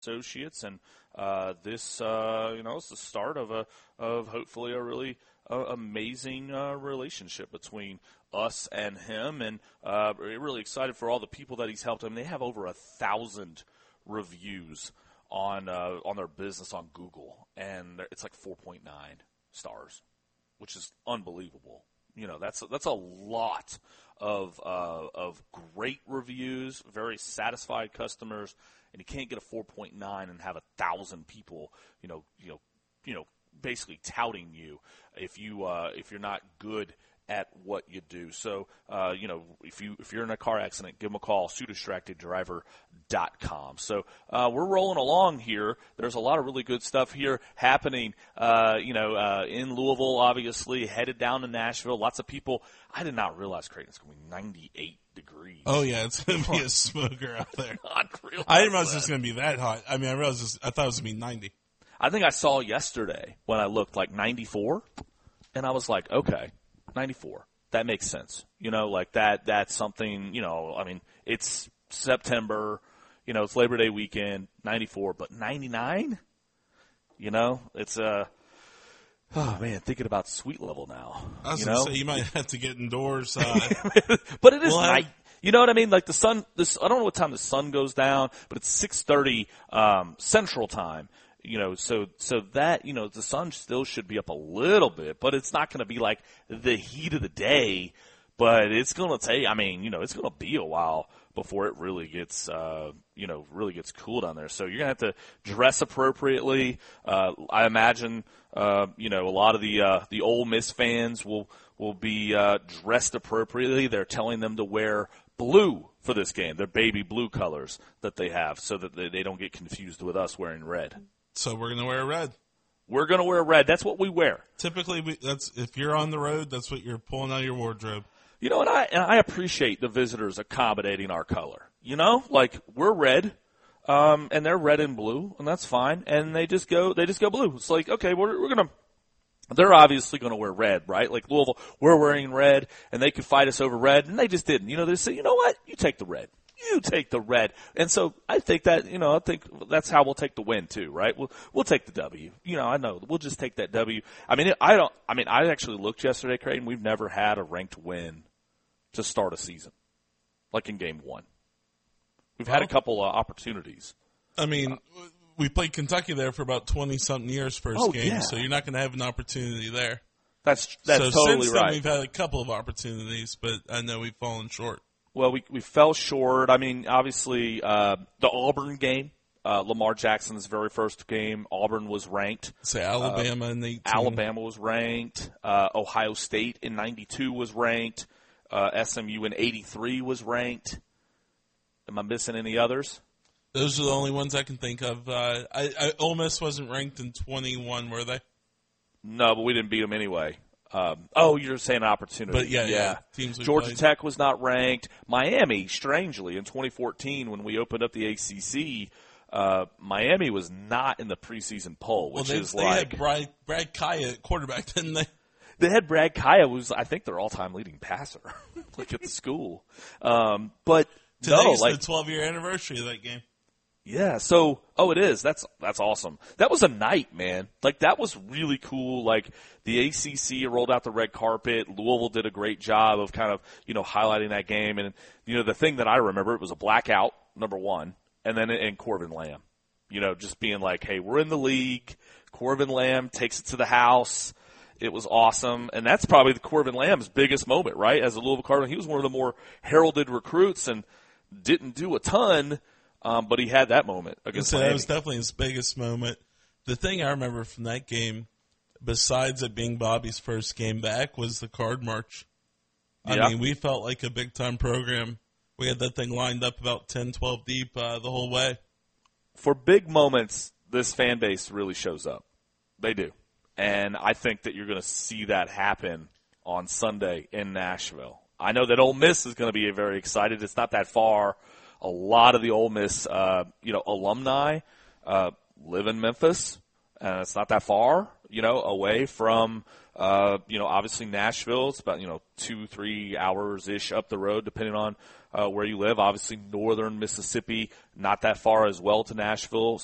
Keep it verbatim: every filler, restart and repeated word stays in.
associates, and uh, this, uh, you know, it's the start of a of hopefully a really uh, amazing uh, relationship between us and him, and uh, we're really excited for all the people that he's helped. I mean, they have over a thousand reviews on uh, on their business on Google, and it's like four point nine stars, which is unbelievable. You know, that's that's a lot of uh, of great reviews, very satisfied customers, and you can't get a four point nine and have a thousand people, you know, you know, you know, basically touting you if you uh, if you're not good at what you do. So, uh, you know, if you if you're in a car accident, give them a call, sue distracted driver dot com. So uh, we're rolling along here. There's a lot of really good stuff here happening, uh, you know, uh, in Louisville, obviously, headed down to Nashville. Lots of people. I did not realize, Creighton, it's going to be ninety-eight degrees. Oh, yeah, it's going to be a smoker out there. Unreal. I didn't realize it was going to be that hot. I mean, I realized this, I thought it was going to be ninety. I think I saw yesterday when I looked like ninety-four, and I was like, okay, ninety-four. That makes sense. You know, like that, that's something, you know, I mean, it's September, you know, it's Labor Day weekend, ninety-four, but ninety-nine? You know, it's, uh, oh man, thinking about sweet level now. I was you going know? to say, you might have to get indoors. Uh, but it is well, night. You know what I mean? Like the sun, this, I don't know what time the sun goes down, but it's six thirty, um, Central Time. You know, so, so that, you know, the sun still should be up a little bit, but it's not going to be like the heat of the day, but it's going to take, I mean, you know, it's going to be a while before it really gets, uh, you know, really gets cool down there. So you're going to have to dress appropriately. Uh, I imagine, uh, you know, a lot of the, uh, the Ole Miss fans will, will be, uh, dressed appropriately. They're telling them to wear blue for this game, their baby blue colors that they have, so that they, they don't get confused with us wearing red. So we're going to wear red. We're going to wear red. That's what we wear. Typically, we, that's if you're on the road, that's what you're pulling out of your wardrobe. You know, and I and I appreciate the visitors accommodating our color. You know, like we're red, um, and they're red and blue, and that's fine. And they just go, they just go blue. It's like, okay, we're we're gonna. They're obviously going to wear red, right? Like Louisville, we're wearing red, and they could fight us over red, and they just didn't. You know, they say, you know what? You take the red. You take the red. And so I think that, you know, I think that's how we'll take the win too, right? We'll, we'll take the W. You know, I know. We'll just take that W. I mean, I don't, I mean, I actually looked yesterday, Creighton. We've never had a ranked win to start a season, like in game one. We've had a couple of opportunities. I mean, uh, we played Kentucky there for about twenty-something years first oh, game, yeah. so you're not going to have an opportunity there. That's, that's so totally since then, right. we've had a couple of opportunities, but I know we've fallen short. Well, we we fell short. I mean, obviously, uh, the Auburn game, uh, Lamar Jackson's very first game, Auburn was ranked. Say Alabama uh, in eighteen. Alabama was ranked. Uh, Ohio State in ninety-two was ranked. Uh, S M U in eighty-three was ranked. Am I missing any others? Those are the only ones I can think of. Uh, I, I, Ole Miss wasn't ranked in twenty-one, were they? No, but we didn't beat them anyway. Um, oh, you're saying opportunity. But yeah, yeah. yeah. Teams we Georgia played. Tech was not ranked. Miami, strangely, in twenty fourteen when we opened up the A C C, uh, Miami was not in the preseason poll, which well, they, is they like had Brad, Brad Kaya at quarterback, didn't they? They had Brad Kaya, was I think their all-time leading passer, like at the school. Um, but Today's no, like the twelve-year anniversary of that game. Yeah, so, oh, it is. That's, that's awesome. That was a night, man. Like, that was really cool. Like, the A C C rolled out the red carpet. Louisville did a great job of kind of, you know, highlighting that game. And, you know, the thing that I remember, it was a blackout, number one, and then, and Corbin Lamb. You know, just being like, hey, we're in the league. Corbin Lamb takes it to the house. It was awesome. And that's probably the Corbin Lamb's biggest moment, right? As a Louisville Cardinal, he was one of the more heralded recruits and didn't do a ton. Um, but he had that moment against so Miami. That was definitely his biggest moment. The thing I remember from that game, besides it being Bobby's first game back, was the card march. I yeah. mean, we felt like a big-time program. We had that thing lined up about ten, twelve deep uh, the whole way. For big moments, this fan base really shows up. They do. And I think that you're going to see that happen on Sunday in Nashville. I know that Ole Miss is going to be very excited. It's not that far. A lot of the Ole Miss, uh, you know, alumni uh, live in Memphis, and it's not that far, you know, away from, uh, you know, obviously Nashville. It's about, you know, two, three hours-ish up the road, depending on uh, where you live. Obviously, northern Mississippi, not that far as well to Nashville.